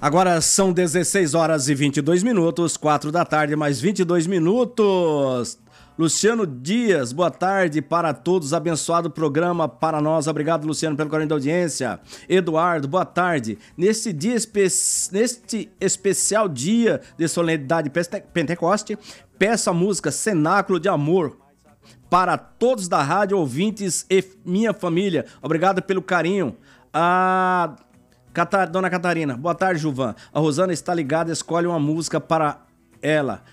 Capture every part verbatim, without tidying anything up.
Agora são dezesseis horas e vinte e dois minutos, quatro da tarde, mais vinte e dois minutos. Luciano Dias, boa tarde para todos, abençoado programa para nós. Obrigado, Luciano, pelo carinho da audiência. Eduardo, boa tarde. Neste dia espe... neste especial dia de solenidade Pentecoste, peço a música Cenáculo de Amor para todos da rádio, ouvintes e minha família. Obrigado pelo carinho. A Catar... Dona Catarina, boa tarde, Juvan. A Rosana está ligada, escolhe uma música para ela.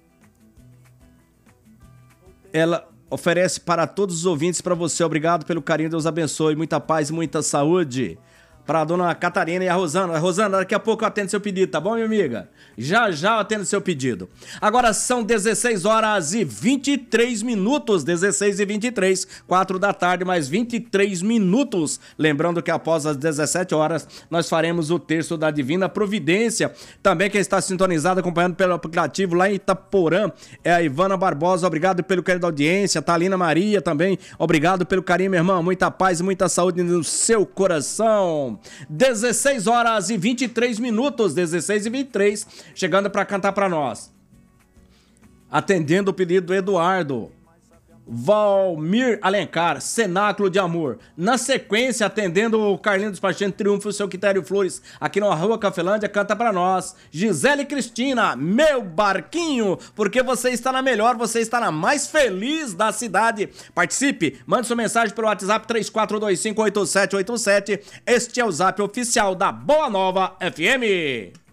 Ela oferece para todos os ouvintes, para você. Obrigado pelo carinho, Deus abençoe. Muita paz e muita saúde. Para a dona Catarina e a Rosana. Rosana, daqui a pouco eu atendo seu pedido, tá bom, minha amiga? Já, já eu atendo seu pedido. Agora são dezesseis horas e vinte e três minutos. dezesseis e vinte e três, quatro da tarde, mais vinte e três minutos. Lembrando que após as dezessete horas, nós faremos o terço da Divina Providência. Também quem está sintonizado, acompanhando pelo aplicativo lá em Itaporã, é a Ivana Barbosa. Obrigado pelo carinho da audiência. Thalina Maria também. Obrigado pelo carinho, meu irmão. Muita paz e muita saúde no seu coração. dezesseis horas e vinte e três minutos, dezesseis e vinte e três, chegando para cantar para nós. Atendendo o pedido do Eduardo. Valmir Alencar, Cenáculo de Amor. Na sequência, atendendo o Carlinhos Despachante Triunfo, o seu Quitério Flores, aqui na Rua Cafelândia, canta pra nós. Gisele Cristina, Meu Barquinho, porque você está na melhor, você está na mais feliz da cidade. Participe, mande sua mensagem pelo WhatsApp três quatro dois cinco, oito sete oito sete. Este é o Zap oficial da Boa Nova F M.